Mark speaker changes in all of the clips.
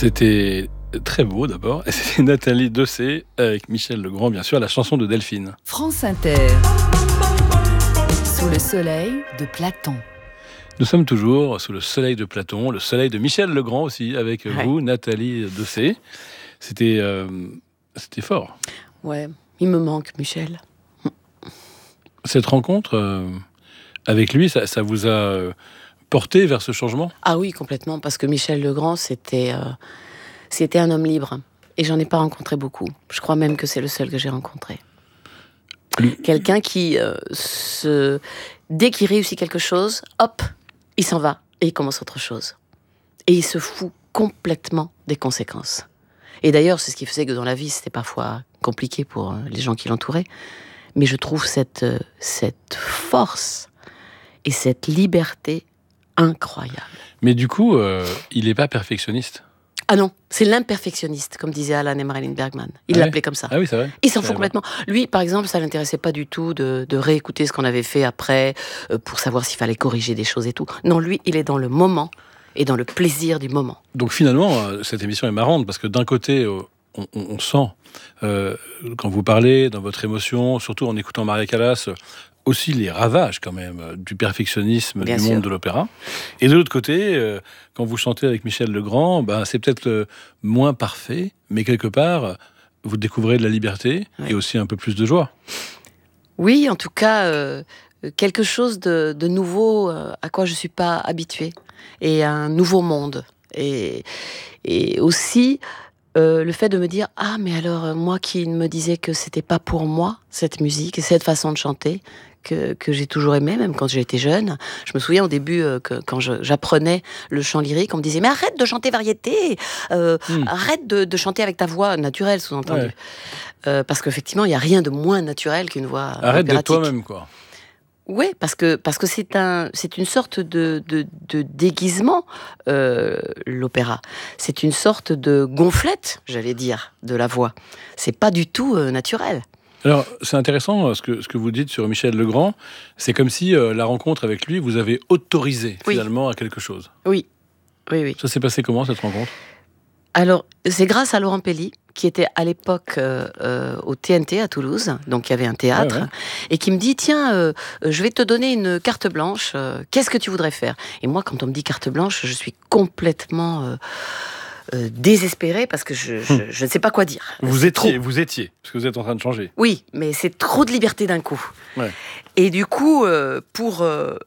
Speaker 1: C'était très beau d'abord. Et c'était Nathalie Dessay avec Michel Legrand, bien sûr, la chanson de Delphine.
Speaker 2: France Inter. Sous le soleil de Platon.
Speaker 1: Nous sommes toujours sous le soleil de Platon, le soleil de Michel Legrand aussi, avec vous, Nathalie Dessay. C'était fort.
Speaker 3: Ouais, il me manque, Michel.
Speaker 1: Cette rencontre avec lui, ça vous a porté vers ce changement ?
Speaker 3: Ah oui, complètement, parce que Michel Legrand, c'était un homme libre. Et j'en ai pas rencontré beaucoup. Je crois même que c'est le seul que j'ai rencontré. Quelqu'un qui, dès qu'il réussit quelque chose, hop, il s'en va et il commence autre chose. Et il se fout complètement des conséquences. Et d'ailleurs, c'est ce qui faisait que dans la vie, c'était parfois compliqué pour les gens qui l'entouraient. Mais je trouve cette force et cette liberté incroyable.
Speaker 1: Mais du coup, il n'est pas perfectionniste.
Speaker 3: Ah non, c'est l'imperfectionniste, comme disait Alan et Marilyn Bergman. Il l'appelait comme ça.
Speaker 1: Ah oui, c'est vrai.
Speaker 3: Il s'en fout complètement. Lui, par exemple, ça l'intéressait pas du tout de réécouter ce qu'on avait fait après, pour savoir s'il fallait corriger des choses et tout. Non, lui, il est dans le moment et dans le plaisir du moment.
Speaker 1: Donc finalement, cette émission est marrante, parce que d'un côté, on sent, quand vous parlez, dans votre émotion, surtout en écoutant Maria Callas, aussi les ravages quand même du perfectionnisme du monde de l'opéra. Et de l'autre côté, quand vous chantez avec Michel Legrand, c'est peut-être moins parfait, mais quelque part, vous découvrez de la liberté et aussi un peu plus de joie.
Speaker 3: Oui, en tout cas, quelque chose de nouveau à quoi je ne suis pas habituée. Et un nouveau monde. Et aussi... le fait de me dire « Ah, mais alors, moi qui me disais que c'était pas pour moi, cette musique, et cette façon de chanter, que j'ai toujours aimé, même quand j'étais jeune. » Je me souviens au début, quand j'apprenais le chant lyrique, on me disait « Mais arrête de chanter variété, arrête de chanter avec ta voix naturelle, sous-entendu. » Parce qu'effectivement, il n'y a rien de moins naturel qu'une voix
Speaker 1: Arrête
Speaker 3: opératique.
Speaker 1: De toi-même, quoi.
Speaker 3: Oui, parce que c'est une sorte de déguisement, l'opéra. C'est une sorte de gonflette, j'allais dire, de la voix. C'est pas du tout naturel.
Speaker 1: Alors, c'est intéressant ce que vous dites sur Michel Legrand. C'est comme si la rencontre avec lui vous avait autorisé finalement à quelque chose.
Speaker 3: Oui.
Speaker 1: Ça s'est passé comment, cette rencontre ?
Speaker 3: Alors, c'est grâce à Laurent Pelli, qui était à l'époque au TNT à Toulouse, donc il y avait un théâtre, et qui me dit « Tiens, je vais te donner une carte blanche, qu'est-ce que tu voudrais faire ?» Et moi, quand on me dit carte blanche, je suis complètement désespérée, parce que je ne sais pas quoi dire.
Speaker 1: Vous étiez, parce que vous êtes en train de changer.
Speaker 3: Oui, mais c'est trop de liberté d'un coup. Et du coup, pour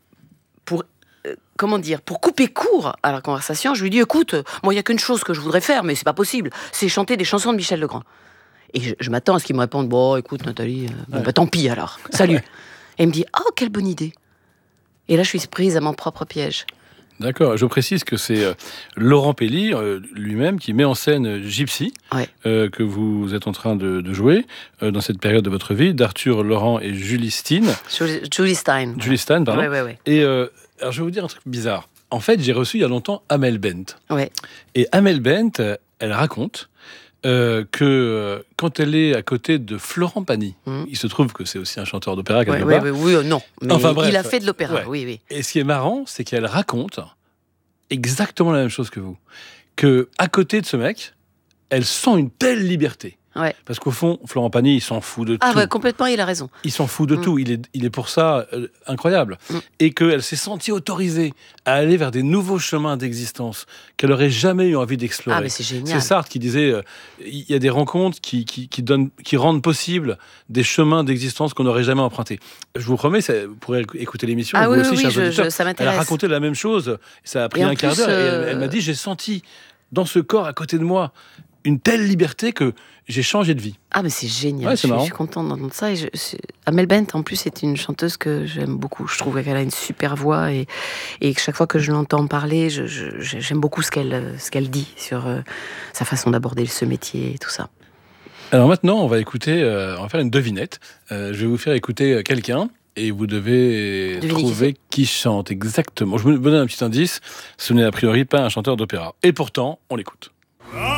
Speaker 3: couper court à la conversation, je lui dis « Écoute, moi, il n'y a qu'une chose que je voudrais faire, mais c'est pas possible, c'est chanter des chansons de Michel Legrand. » Et je m'attends à ce qu'il me réponde « Bon, écoute, Nathalie, tant pis alors, salut. » Et il me dit « Oh, quelle bonne idée !» Et là, je suis prise à mon propre piège.
Speaker 1: D'accord, je précise que c'est Laurent Pelli lui-même qui met en scène Gypsy, que vous êtes en train de jouer dans cette période de votre vie, d'Arthur Laurent et Julie Stein.
Speaker 3: Julie Stein.
Speaker 1: Julie Stein, pardon.
Speaker 3: Ouais.
Speaker 1: Et alors je vais vous dire un truc bizarre. En fait, j'ai reçu il y a longtemps Amel Bent. Et Amel Bent, elle raconte que quand elle est à côté de Florent Pagny, il se trouve que c'est aussi un chanteur d'opéra quelque part.
Speaker 3: Non, mais
Speaker 1: enfin, bref,
Speaker 3: il a fait de l'opéra, oui.
Speaker 1: Et ce qui est marrant, c'est qu'elle raconte exactement la même chose que vous. Que à côté de ce mec, elle sent une telle liberté. Parce qu'au fond, Florent Pagny, il s'en fout de tout.
Speaker 3: Ah complètement, il a raison.
Speaker 1: Il s'en fout de tout. Il est pour ça incroyable. Et qu'elle s'est sentie autorisée à aller vers des nouveaux chemins d'existence qu'elle n'aurait jamais eu envie d'explorer.
Speaker 3: Ah, mais c'est génial.
Speaker 1: C'est Sartre qui disait il y a des rencontres qui rendent possible des chemins d'existence qu'on n'aurait jamais empruntés. Je vous promets, vous pourrez écouter l'émission.
Speaker 3: Ah
Speaker 1: vous aussi, chers
Speaker 3: ça
Speaker 1: auditeurs.
Speaker 3: m'intéresse.
Speaker 1: Elle a raconté la même chose. Ça a pris un quart d'heure. Et elle m'a dit, j'ai senti dans ce corps à côté de moi une telle liberté que j'ai changé de vie.
Speaker 3: Ah, mais c'est génial. Je suis contente d'entendre ça. Et Amel Bent, en plus, c'est une chanteuse que j'aime beaucoup. Je trouve qu'elle a une super voix et chaque fois que je l'entends parler, j'aime beaucoup ce qu'elle dit sur sa façon d'aborder ce métier et tout ça.
Speaker 1: Alors maintenant, on va faire une devinette. Je vais vous faire écouter quelqu'un et vous devez trouver qui chante exactement. Je vous donne un petit indice. Ce n'est a priori pas un chanteur d'opéra. Et pourtant, on l'écoute.